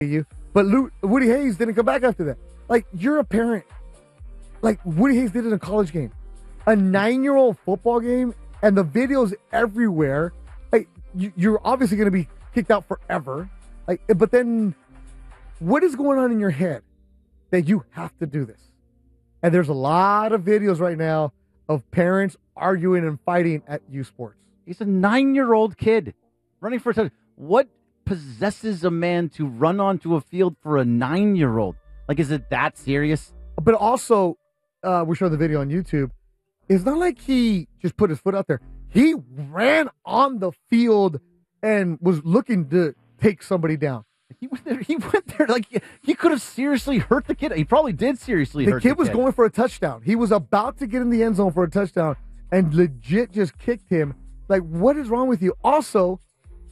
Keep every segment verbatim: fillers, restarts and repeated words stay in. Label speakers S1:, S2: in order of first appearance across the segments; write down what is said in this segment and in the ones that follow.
S1: you. But Lou, Woody Hayes didn't come back after that. Like, you're a parent. Like, Woody Hayes did it in a college game. A nine-year-old football game, and the videos everywhere. Like, you, you're obviously going to be kicked out forever. Like, but then, what is going on in your head that you have to do this? And there's a lot of videos right now of parents arguing and fighting at U Sports.
S2: He's a nine-year-old kid running for a touchdown. What possesses a man to run onto a field for a nine-year-old? Like, is it that serious?
S1: But also, uh, we showed the video on YouTube. It's not like he just put his foot out there. He ran on the field and was looking to take somebody down.
S2: He went there. He went there like he, he could have seriously hurt the kid. He probably did seriously
S1: the
S2: hurt
S1: kid
S2: the kid.
S1: was going for a touchdown. He was about to get in the end zone for a touchdown and legit just kicked him. Like, what is wrong with you? Also,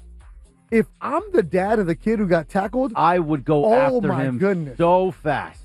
S1: if I'm the dad of the kid who got tackled,
S2: I would go
S1: oh
S2: after
S1: my
S2: him
S1: goodness.
S2: so fast.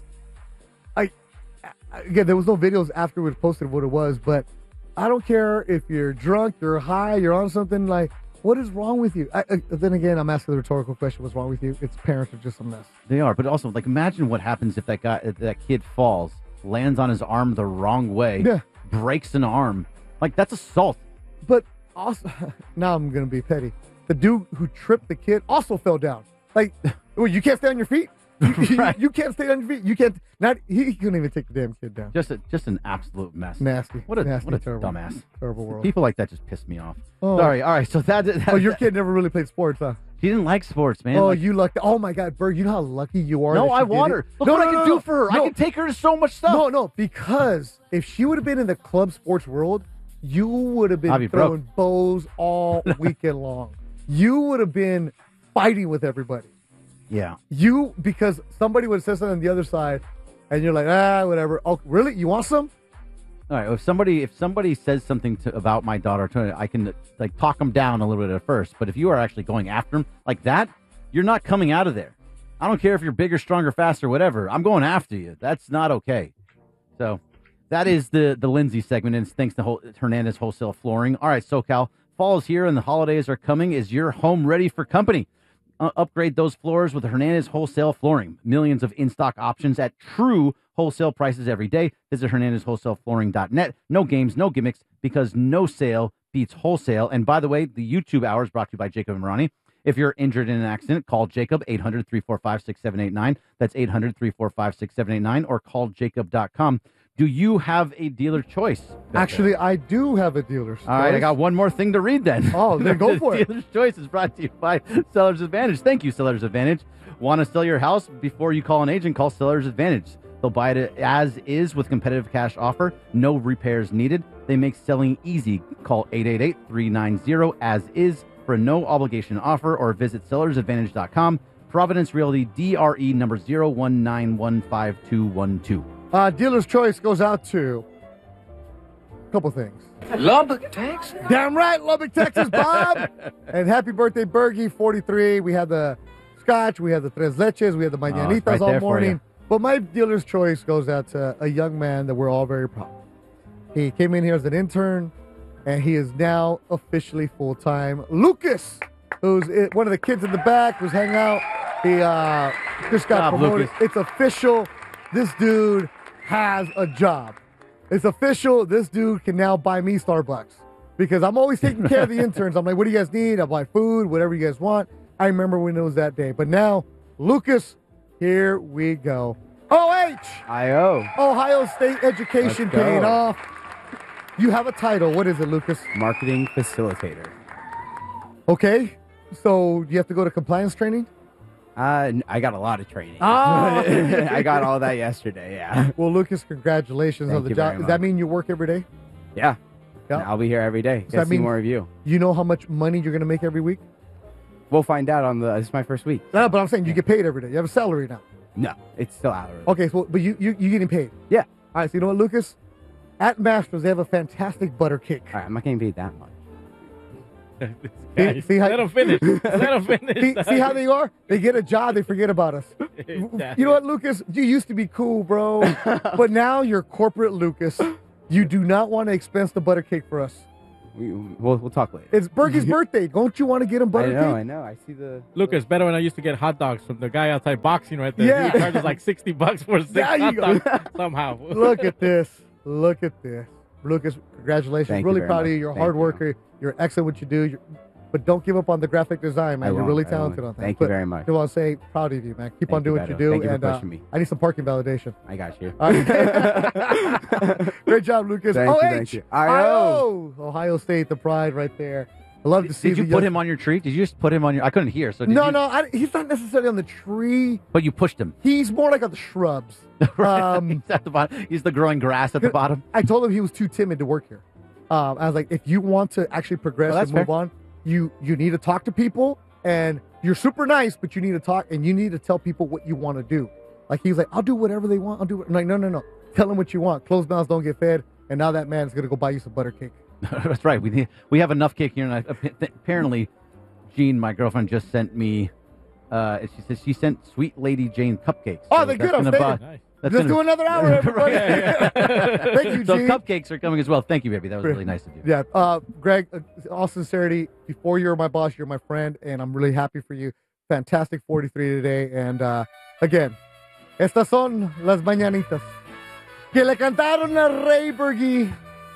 S1: I again, there was no videos afterwards posted what it was, but I don't care if you're drunk, you're high, you're on something. Like, what is wrong with you? I, I, then again, I'm asking the rhetorical question: what's wrong with you? Its parents are just a mess.
S2: They are, but also, like, imagine what happens if that guy, if that kid falls, lands on his arm the wrong way,
S1: yeah.
S2: breaks an arm. Like, that's assault.
S1: But also, now I'm gonna be petty. The dude who tripped the kid also fell down. Like, well, you can't stay on your feet. You,
S2: right.
S1: you, you can't stay on your feet. You can't. Not he, he couldn't even take the damn kid down.
S2: Just a, just an absolute mess.
S1: Nasty.
S2: What a
S1: Nasty,
S2: what a
S1: terrible,
S2: dumbass.
S1: Terrible world.
S2: People like that just piss me off.
S1: Oh.
S2: Sorry. All right. So that. that
S1: oh, your kid never really played sports, huh?
S2: She didn't like sports, man.
S1: Oh,
S2: like,
S1: you lucky. Oh my God, Berg, you know how lucky you are.
S2: No,
S1: that
S2: I
S1: she did
S2: want
S1: it?
S2: her. Look
S1: no,
S2: what
S1: no,
S2: I can
S1: no,
S2: do
S1: no.
S2: for her.
S1: No.
S2: I can take her to so much stuff.
S1: No, no, because if she would have been in the club sports world, you would have been
S2: be
S1: throwing
S2: broke.
S1: bows all weekend long. You would have been fighting with everybody.
S2: Yeah.
S1: You, because somebody would have said something on the other side, and you're like, ah, whatever. Oh, really? You want some?
S2: All right. If somebody if somebody says something to, about my daughter, to, I can like talk them down a little bit at first. But if you are actually going after them like that, you're not coming out of there. I don't care if you're bigger, stronger, faster, whatever. I'm going after you. That's not okay. So that is the the Lindsay segment, and it's thanks to Ho- Hernandez Wholesale Flooring. All right, SoCal, fall is here and the holidays are coming. Is your home ready for company? Uh, upgrade those floors with Hernandez Wholesale Flooring. Millions of in-stock options at true wholesale prices every day. Visit Hernandez Wholesale Flooring dot net. No games, no gimmicks, because no sale beats wholesale. And by the way, the YouTube hour is brought to you by Jacob and Ronnie. If you're injured in an accident, call Jacob, eight hundred, three four five, six seven eight nine. That's eight hundred, three four five, six seven eight nine, or call jacob dot com. Do you have a dealer choice? Becca?
S1: Actually, I do have a dealer's choice.
S2: All right, I got one more thing to read then.
S1: Oh, then go for it.
S2: Dealer's Choice is brought to you by Seller's Advantage. Thank you, Seller's Advantage. Want to sell your house before you call an agent? Call Seller's Advantage. They'll buy it as is with competitive cash offer. No repairs needed. They make selling easy. Call eight eight eight, three nine zero as is for a no obligation offer, or visit sellers advantage dot com. Providence Realty, D R E number zero one nine one five two one two.
S1: Uh, dealer's choice goes out to a couple things.
S3: Lubbock, Texas.
S1: Damn right, Lubbock, Texas, Bob. And happy birthday, Bergie, forty-three. We had the scotch, we had the tres leches, we had the mañanitas
S2: right
S1: all
S2: there for
S1: morning.
S2: you.
S1: But my dealer's choice goes out to a young man that we're all very proud of. He came in here as an intern, and he is now officially full-time. Lucas, who's it, one of the kids in the back, was hanging out. He uh, just got
S2: Job,
S1: promoted.
S2: Lucas.
S1: It's official. This dude has a job. It's official. This dude can now buy me Starbucks because I'm always taking care of the interns. I'm like, what do you guys need? I'll buy food, whatever you guys want. I remember when it was that day. But now, Lucas, here we go. O H!
S4: I O.
S1: Ohio State education
S4: Let's go.
S1: paying off. You have a title. What is it, Lucas?
S4: Marketing facilitator.
S1: Okay. So you have to go to compliance training?
S4: Uh, n- I got a lot of training.
S1: Oh.
S4: I got all that yesterday, yeah.
S1: Well, Lucas, congratulations
S4: Thank
S1: on the
S4: you
S1: job.
S4: very
S1: Does that
S4: much.
S1: mean you work every day?
S4: Yeah.
S1: Yeah.
S4: And I'll be here every day.
S1: Does
S4: Get
S1: that
S4: to see
S1: mean-
S4: more of you.
S1: You know how much money you're going to make every week?
S4: We'll find out on the, this is my first week.
S1: No, but I'm saying you get paid every day. You have a salary now.
S4: No, it's still hourly.
S1: Okay, so but you you you getting paid?
S4: Yeah.
S1: All right. So you know what, Lucas? At Masters, they have a fantastic butter cake.
S4: All right, I'm not getting paid that much.
S1: See, see how
S5: Let him finish. Let him finish.
S1: see, see how they are? They get a job, they forget about us.
S5: Exactly.
S1: You know what, Lucas? You used to be cool, bro, but now you're corporate Lucas. You do not want to expense the butter cake for us.
S4: We, we'll, we'll talk later.
S1: It's Bergie's birthday. Don't you want to get him
S4: I
S1: butter
S4: know,
S1: cake?
S4: I know. I see the...
S5: Lucas, better when I used to get hot dogs from the guy outside boxing right there.
S1: Yeah.
S5: He charges like sixty bucks for six
S1: There you
S5: hot
S1: go.
S5: dogs somehow.
S1: Look at this. Look at this. Lucas, congratulations.
S4: Thank you
S1: really
S4: very
S1: proud of
S4: much.
S1: you. You're a
S4: Thank
S1: hard
S4: you.
S1: worker. You're excellent what you do. You're, but don't give up on the graphic design, man.
S4: I
S1: You're
S4: won't.
S1: really
S4: I
S1: talented
S4: won't.
S1: on that.
S4: Thank
S1: But
S4: you very much.
S1: I want to say proud of you, man. Keep
S4: Thank
S1: on doing
S4: you,
S1: what you
S4: Beto.
S1: do.
S4: Thank you for
S1: and uh,
S4: pushing me.
S1: I need some parking validation.
S4: I got you.
S1: All right. Great job, Lucas.
S4: Thank you,
S1: O H,
S4: thank you. I O.
S1: Ohio State, the pride right there. I love to see
S2: Did you
S1: the
S2: put
S1: young-
S2: him on your tree? Did you just put him on your? I couldn't hear. So did
S1: No,
S2: you,
S1: no, I, he's not necessarily on the tree.
S2: But you pushed him.
S1: He's more like on the shrubs.
S2: Right.
S1: Um,
S2: He's at the bottom. He's the growing grass at the bottom.
S1: I told him he was too timid to work here. Um, I was like, if you want to actually progress
S2: Well, that's
S1: and move
S2: fair.
S1: on, you you need to talk to people, and you're super nice, but you need to talk, and you need to tell people what you want to do. Like he's like, I'll do whatever they want. I'll do it. I'm like, no, no, no. Tell them what you want. Closed mouths don't get fed. And now that man's gonna go buy you some butter cake.
S2: That's right. We need, we have enough cake here, and I, apparently, Jean, my girlfriend, just sent me. Uh, she says she sent Sweet Lady Jane cupcakes.
S1: Oh,
S2: So
S1: they're
S2: that's
S1: good. I'm
S2: gonna
S1: staying.
S2: buy-
S5: Nice.
S2: that's
S1: Let's
S2: gonna-
S1: do another hour, everybody.
S2: Yeah,
S1: Thank you,
S2: So
S1: Gene.
S2: cupcakes are coming as well. Thank you, baby. That was really nice of you.
S1: Yeah, uh, Greg, uh, all sincerity, before you're my boss, you're my friend, and I'm really happy for you. Fantastic forty-three today. And uh, again, estas son las mañanitas que le cantaron a Ray Bergie.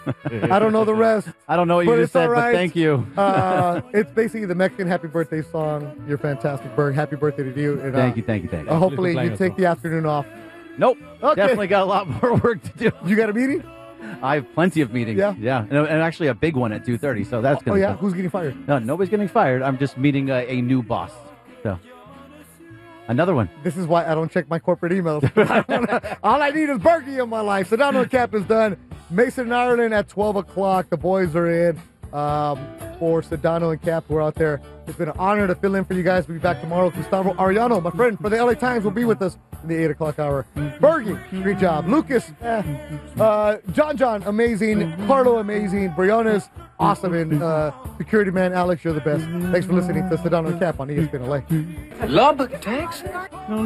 S1: I don't know the rest.
S2: I don't know what
S1: But
S2: you
S1: it's
S2: just said,
S1: all right.
S2: but thank you.
S1: Uh, it's basically the Mexican happy birthday song. You're fantastic, Berg. Happy birthday to you. And, uh,
S2: Thank you, thank you, thank you.
S1: Uh, hopefully,
S5: Feliz
S1: you take
S5: cumpleaños.
S1: the afternoon off.
S2: Nope.
S1: Okay.
S2: Definitely got a lot more work to do.
S1: You got a meeting?
S2: I have plenty of meetings.
S1: Yeah?
S2: Yeah. And, and actually a big one at two thirty. So that's
S1: Oh,
S2: going to
S1: yeah? Who's getting fired?
S2: No, nobody's getting fired. I'm just meeting a, a new boss. So another one.
S1: This is why I don't check my corporate emails. I don't- All I need is Berkey in my life. Sedano Cap is done. Mason and Ireland at twelve o'clock. The boys are in um, for Sedano and Cap. We're out there. It's been an honor to fill in for you guys. We'll be back tomorrow. Gustavo Arellano, my friend for the L A Times, will be with us in the eight o'clock hour. Bergie, great job. Lucas, eh. uh, John John, amazing. Carlo, amazing. Briones, awesome. And uh, security man, Alex, you're the best. Thanks for listening to Sedano and Cap on E S P N L A.
S3: Lubbock, Texas?